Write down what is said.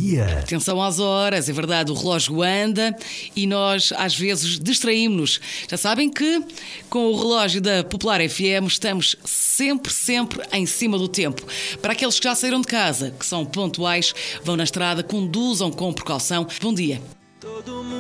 dia. Atenção às horas, é verdade, o relógio anda e nós às vezes distraímos-nos. Já sabem que com o relógio da Popular FM estamos sempre em cima do tempo. Para aqueles que já saíram de casa, que são pontuais, vão na estrada, conduzam com precaução. Bom dia.